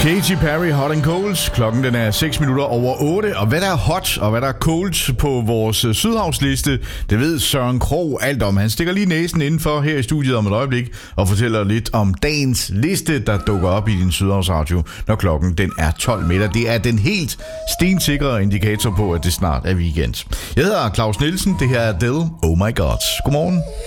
Katy Perry, Hot and Cold. Klokken den er 6 minutter over 8. Og hvad der er hot og hvad der er cold på vores Sydhavsliste, det ved Søren Krog alt om. Han stikker lige næsen indenfor her i studiet om et øjeblik og fortæller lidt om dagens liste, der dukker op i din Sydhavsradio, når klokken den er 12 meter. Det er den helt stensikre indikator på, at det snart er weekend. Jeg hedder Claus Nielsen. Det her er Adele. Oh my god. Godmorgen.